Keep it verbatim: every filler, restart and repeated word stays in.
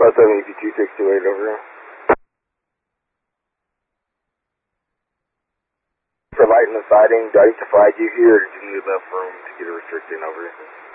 five seven E P two six two eight over. For lighting the siding, do I need to flag you here or do you need enough room to get a restricting over?